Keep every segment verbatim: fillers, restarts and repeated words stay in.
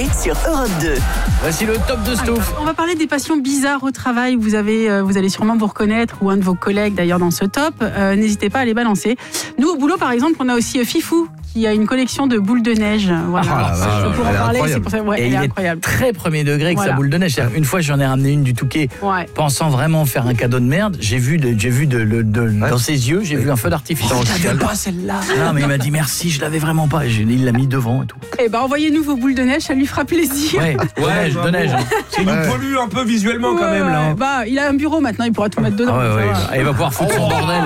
Coé sur Europe deux. Voici le top de Stouff. On va parler des passions bizarres au travail. Vous, avez, euh, vous allez sûrement vous reconnaître, ou un de vos collègues d'ailleurs dans ce top. Euh, n'hésitez pas à les balancer. Nous, au boulot, par exemple, on a aussi euh, Fifou, qui a une collection de boules de neige. Voilà. Ah, la vache, pour en elle est parler, incroyable. c'est pour ça. Ouais, Et elle il est est incroyable. très premier degré avec Voilà. sa boule de neige. C'est-à-dire, une fois, j'en ai ramené une du Touquet, Ouais. pensant vraiment faire un cadeau de merde. J'ai vu, de, j'ai vu de, de, de, Ouais. dans ses yeux, j'ai vu un feu d'artifice. Je l'avais pas celle-là. Non, mais il m'a dit merci, je l'avais vraiment pas. Et j'ai- il l'a mis devant et tout. Eh ben, envoyez-nous vos boules de neige, ça lui fera plaisir. Ouais, de Ouais, neige, de bravo. neige. Il nous pollue un peu visuellement quand Ouais, même là. ouais. Bah, il a un bureau maintenant, il pourra tout mettre dedans. Ah ouais, ça ouais. va. Et il va pouvoir foutre son bordel.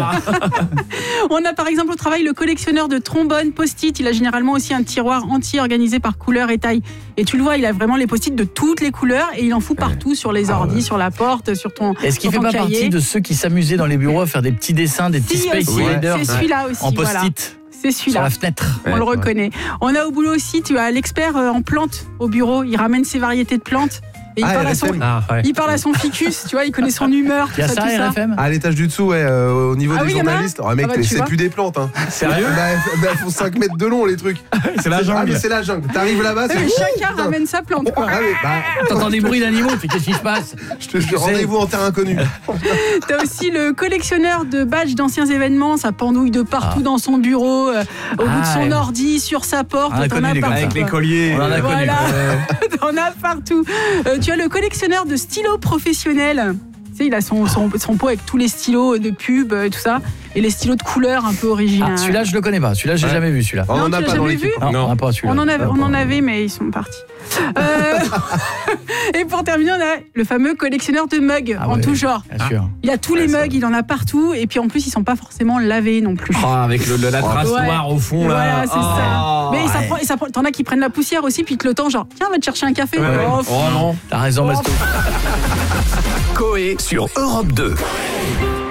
On a par exemple au travail le collectionneur de trombones post-it. Il a généralement aussi un tiroir entier organisé par couleur et taille. Et tu le vois, il a vraiment les post-it de toutes les couleurs et il en fout partout sur les ordis, sur la porte, sur ton Est-ce qu'il sur fait ton pas cahier. partie de ceux qui s'amusaient dans les bureaux à faire des petits dessins, des petits Si, Space aussi, Invaders c'est celui-là aussi. en voilà. post-it C'est sur celui-là. la fenêtre? On le reconnaît. On a au boulot aussi, tu as l'expert euh, en plantes au bureau. Il ramène ses variétés de plantes. Et il, Ah, parle à R F son, M. Ah, ouais. il parle à son ficus, tu vois, il connaît son humeur, tout Il y a ça, ça, tout ça. R F M? À l'étage du dessous, ouais, euh, au niveau Ah des oui, il y en a un journalistes. Oh, mec, Ah bah, tu c'est vois. plus des plantes. Hein. Sérieux? Bah, elles- bah, elles font cinq mètres de long, les trucs. C'est la Ah, jungle. mais c'est la jungle. T'arrives là-bas, Ouais, c'est. mais chacun ramène sa plante, quoi. Ah, mais, bah, T'entends des bruits d'animaux, tu fais qu'est-ce qui se passe? je te jure, rendez-vous en terrain inconnu. T'as aussi le collectionneur de badges d'anciens événements, ça pendouille de partout Ah. dans son bureau, euh, au bout de Ah, son ouais. ordi, sur sa porte. On a t'en connu as les comme partout, ça. Avec les quoi. colliers. On en a connu. Voilà. quoi. T'en as partout. Euh, tu as le collectionneur de stylos professionnels. Tu sais, il a son, son, son pot avec tous les stylos de pub et tout ça. Et les stylos de couleur un peu originaux. Ah, celui-là, je le connais pas. Celui-là, j'ai Ouais. jamais vu celui-là. On Non, en tu a l'as pas dans jamais l'équipe. vu Non, Non. on n'a pas celui-là. On en, avait, Ah, on en pas. avait, mais ils sont partis. Euh, Et pour terminer, on a le fameux collectionneur de mugs Ah en ouais, tout genre. Bien sûr. Il a tous les mugs, il en a partout. Et puis en plus, ils sont pas forcément lavés non plus. Ah, avec le, le- la trace Ouais. noire au fond là. Voilà, c'est ça. Ah. Mais ça ouais. prend, et ça prend- t'en as qui prennent la poussière aussi, puis te le temps, genre, tiens, va te chercher un café. Ouais, ouais. Oh, Oh non. T'as raison, Oh, Basto. Coé sur Europe deux.